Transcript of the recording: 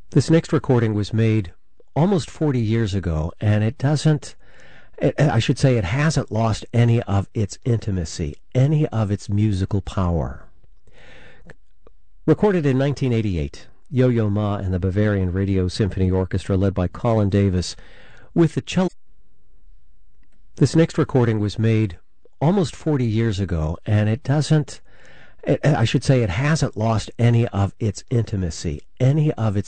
This next recording was made almost 40 years ago, and it hasn't lost any of its intimacy, any of its musical power. Recorded in 1988, Yo-Yo Ma and the Bavarian Radio Symphony Orchestra, led by Colin Davis, with the cello. This next recording was made almost 40 years ago, and it hasn't lost any of its intimacy, any of its